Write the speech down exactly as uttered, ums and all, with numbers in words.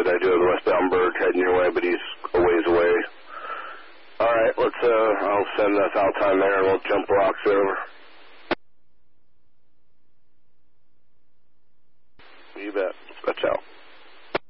I do have the westbound Berg heading your way, but he's a ways away. All right, let's, uh, I'll send that out time there, and we'll jump rocks over. You bet. Scratch out.